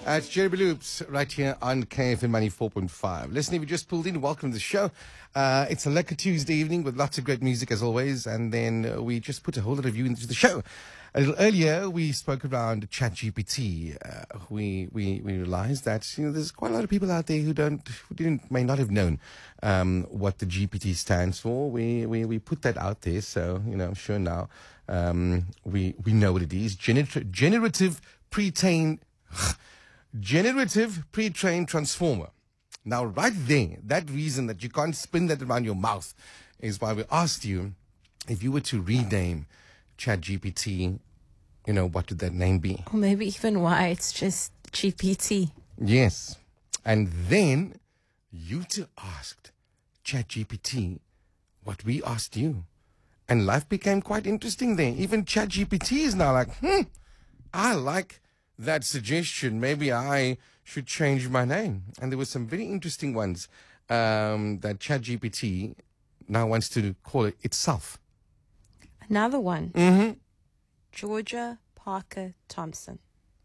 It's Jeremy Loops right here on KFM 94.5. Listen, if you just pulled in, welcome to the show. It's a lekker Tuesday evening with lots of great music as always. And then we just put a whole lot of you into the show. A little earlier, we spoke around ChatGPT. We realized that, there's quite a lot of people out there who may not have known, what the GPT stands for. We put that out there. So, I'm sure now, we know what it is. Generative pre-trained transformer. Now, right there, that reason that you can't spin that around your mouth is why we asked you if you were to rename ChatGPT, what would that name be? Or maybe even why it's just GPT. Yes. And then you two asked ChatGPT what we asked you. And life became quite interesting there. Even ChatGPT is now like, I like that suggestion. Maybe I should change my name. And there were some very interesting ones that ChatGPT now wants to call it itself. Another one. Georgia Parker Thompson.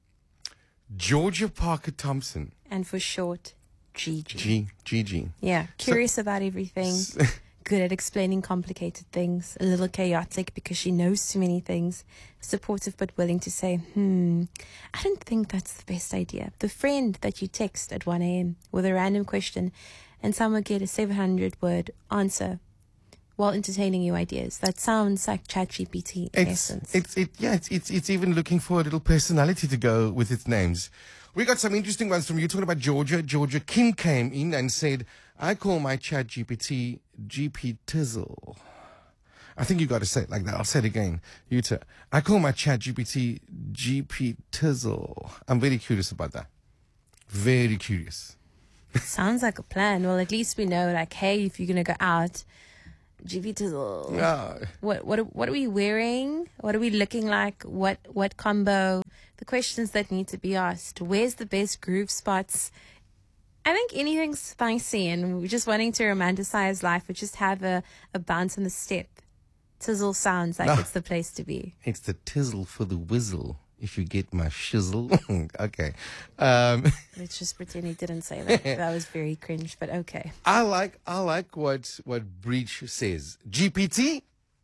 Georgia Parker Thompson. And for short, Gigi. Gigi. Yeah, curious about everything. Good at explaining complicated things. A little chaotic because she knows too many things. Supportive but willing to say, I don't think that's the best idea. The friend that you text at 1 a.m. with a random question and someone get a 700-word answer while entertaining your ideas. That sounds like ChatGPT in essence. It's even looking for a little personality to go with its names. We got some interesting ones from you talking about Georgia. Georgia Kim came in and said, I call my ChatGPT GP Tizzle. I think you got to say it like that. I'll say it again. I call my ChatGPT GP Tizzle. I'm very curious about that. Very curious. Sounds like a plan. Well, at least we know, hey, if you're going to go out, GP Tizzle. What are we wearing? What are we looking like? What combo? The questions that need to be asked. Where's the best groove spots? I think anything spicy and we're just wanting to romanticize life or just have a bounce in the step. Tizzle sounds like it's the place to be. It's the tizzle for the whizzle, if you get my shizzle. Okay. Let's just pretend he didn't say that. That was very cringe, but okay. I like what Breach says. GPT?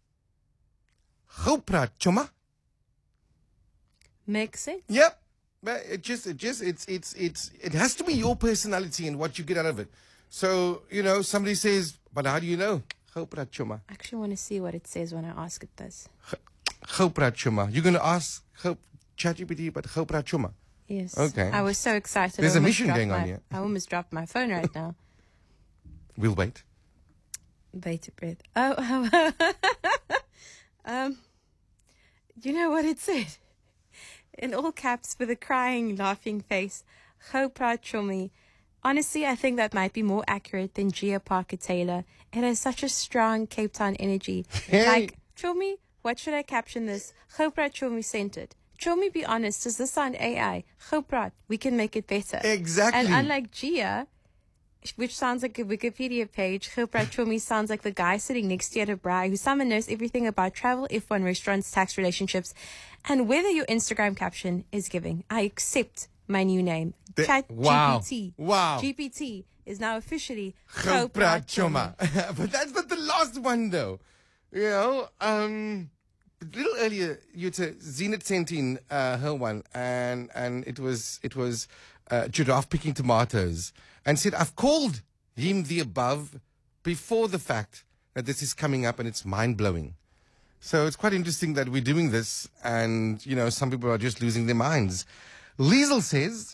Chopra choma? Makes sense. Yep. But it has to be your personality and what you get out of it. So, somebody says, but how do you know? Chopra choma. I actually want to see what it says when I ask it this. Chopra choma. You're going to ask ChatGPT, but chopra choma. Yes. Okay. I was so excited. There's a mission going on here. I almost dropped my phone right now. We'll wait. Bated breath. Oh, you know what it said? In all caps with a crying, laughing face. Chopra Chomi. Honestly, I think that might be more accurate than Gia Parker Taylor. It has such a strong Cape Town energy. Hey. Chomi, what should I caption this? Chopra Chomi sent it. Chomi, be honest, does this sound AI? Chopra, we can make it better. Exactly. And unlike Gia, which sounds like a Wikipedia page, Chopra Chomi sounds like the guy sitting next to you at a bar who someone knows everything about travel, F1, restaurants, tax, relationships, and whether your Instagram caption is giving. I accept my new name. ChatGPT. Wow. GPT is now officially Chopra choma. But that's not the last one, though. A little earlier, Zenith sent in her one, and it was giraffe picking tomatoes, and said, I've called him the above before the fact that this is coming up, and it's mind-blowing. So it's quite interesting that we're doing this, and, some people are just losing their minds. Liesel says...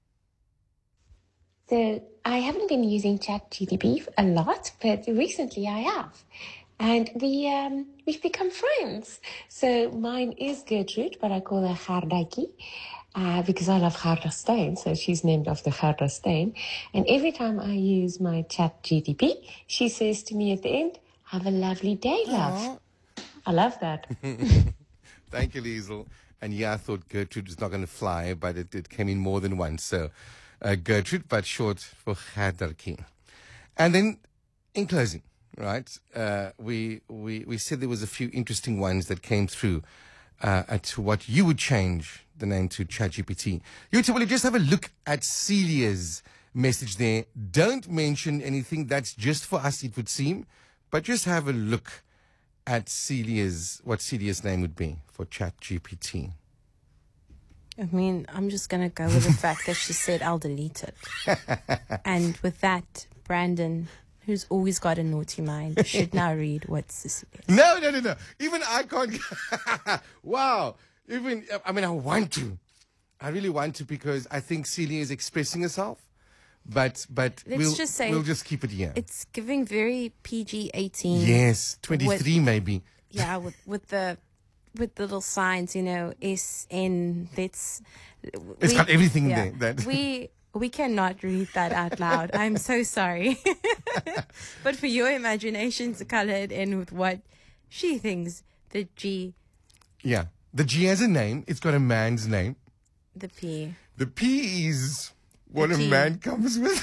So I haven't been using ChatGPT a lot, but recently I have. And we've become friends. So mine is Gertrude, but I call her Gardaki, because I love Gerda Steyn. So she's named after Gerda Steyn. And every time I use my ChatGPT, she says to me at the end, have a lovely day, love. Aww. I love that. Thank you, Liesel. And yeah, I thought Gertrude was not going to fly, but it came in more than once. So Gertrude, but short for Gardaki. And then, in closing, right, we said there was a few interesting ones that came through at what you would change the name to ChatGPT. Will you just have a look at Celia's message there? Don't mention anything. That's just for us, it would seem. But just have a look at what Celia's name would be for ChatGPT. I mean, I'm just going to go with the fact that she said I'll delete it. And with that, Brandon, who's always got a naughty mind, should now read what Cecilia said. No. Even I can't. Wow. I want to. I really want to, because I think Celia is expressing herself. But we'll just keep it here. It's giving very PG-18. Yes, 23 maybe. Yeah, with the little signs, SN. It's got everything there. We cannot read that out loud. I'm so sorry. But for your imagination to color it in with what she thinks the G. Yeah, the G has a name. It's got a man's name. The P. The P is what a man comes with.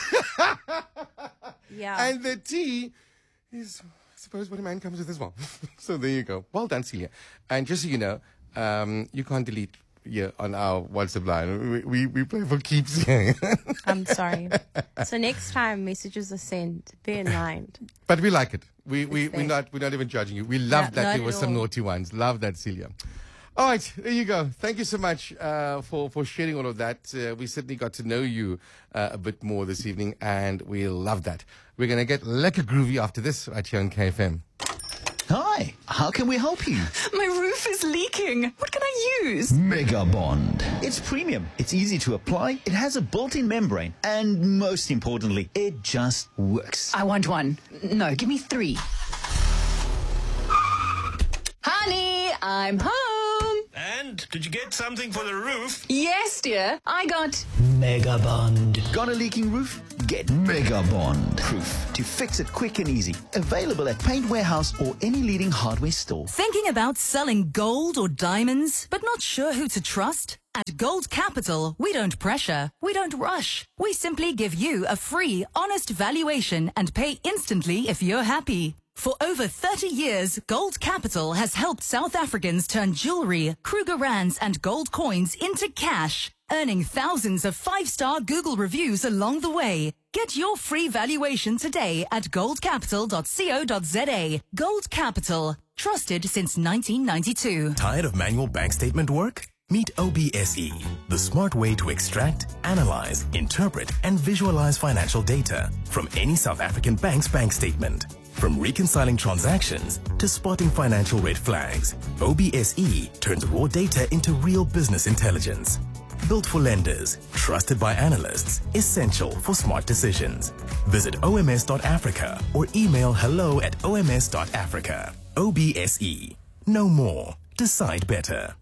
Yeah. And the T is, I suppose, what a man comes with as well. So there you go. Well done, Celia. And just so you know, you can't delete on our WhatsApp line. We play for keeps. I'm sorry. So next time messages are sent, bear in mind. But we like it. We're not even judging you. We love that there were some naughty ones. Love that, Celia. All right, there you go. Thank you so much for sharing all of that. We certainly got to know you a bit more this evening, and we love that. We're going to get lekker groovy after this right here on KFM. Hi, how can we help you? My roof is leaking. What can I use? Mega Bond. It's premium. It's easy to apply. It has a built-in membrane. And most importantly, it just works. I want one. No, give me 3. Honey, I'm home. And did you get something for the roof? Yes, dear. I got Mega Bond. Got a leaking roof? Get Mega Bond. Proof to fix it quick and easy. Available at Paint Warehouse or any leading hardware store. Thinking about selling gold or diamonds, but not sure who to trust? At Gold Capital, we don't pressure, we don't rush. We simply give you a free, honest valuation and pay instantly if you're happy. For over 30 years, Gold Capital has helped South Africans turn jewelry, Kruger Rands and gold coins into cash, earning thousands of 5-star Google reviews along the way. Get your free valuation today at goldcapital.co.za. Gold Capital, trusted since 1992. Tired of manual bank statement work? Meet OBSE, the smart way to extract, analyze, interpret, and visualize financial data from any South African bank's bank statement. From reconciling transactions to spotting financial red flags, OBSE turns raw data into real business intelligence. Built for lenders, trusted by analysts, essential for smart decisions. Visit oms.africa or email hello@oms.africa. OBSE. Know more. Decide better.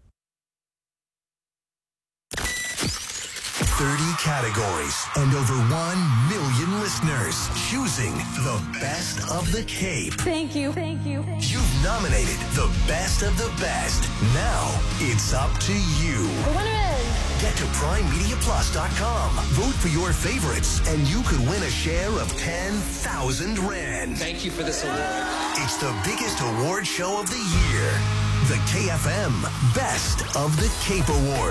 30 categories and over 1 million listeners choosing the best of the Cape. Thank you. You've nominated the best of the best. Now it's up to you. The winner is... Get to primemediaplus.com. Vote for your favorites and you could win a share of 10,000 Rand. Thank you for this award. It's the biggest award show of the year. The KFM Best of the Cape Award.